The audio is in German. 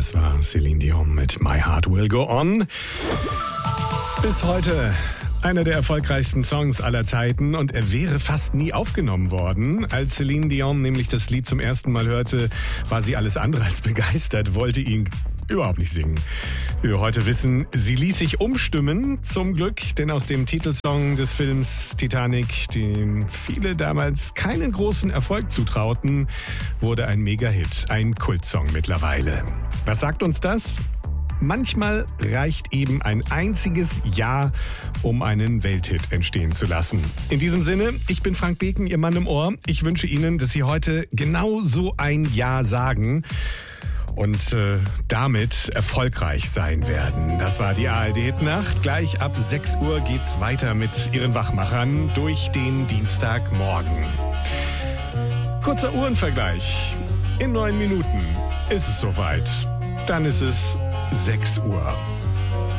Das war Celine Dion mit My Heart Will Go On. Bis heute einer der erfolgreichsten Songs aller Zeiten und er wäre fast nie aufgenommen worden. Als Celine Dion nämlich das Lied zum ersten Mal hörte, war sie alles andere als begeistert, wollte ihn überhaupt nicht singen. Wie wir heute wissen, sie ließ sich umstimmen, zum Glück, denn aus dem Titelsong des Films Titanic, dem viele damals keinen großen Erfolg zutrauten, wurde ein Mega-Hit, ein Kultsong mittlerweile. Was sagt uns das? Manchmal reicht eben ein einziges Ja, um einen Welthit entstehen zu lassen. In diesem Sinne, ich bin Frank Beken, Ihr Mann im Ohr. Ich wünsche Ihnen, dass Sie heute genau so ein Ja sagen und damit erfolgreich sein werden. Das war die ARD-Hit-Nacht. Gleich ab 6 Uhr geht's weiter mit Ihren Wachmachern durch den Dienstagmorgen. Kurzer Uhrenvergleich. In 9 Minuten ist es soweit. Dann ist es 6 Uhr.